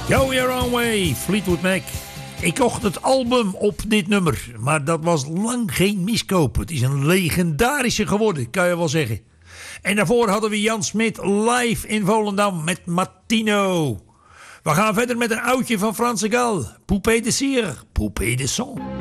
Go Your Own Way, Fleetwood Mac. Ik kocht het album op dit nummer, maar dat was lang geen miskoop. Het is een legendarische geworden, kan je wel zeggen. En daarvoor hadden we Jan Smit live in Volendam met Martino. We gaan verder met een oudje van Franse Gal. Poupée de cire, Poupée de son.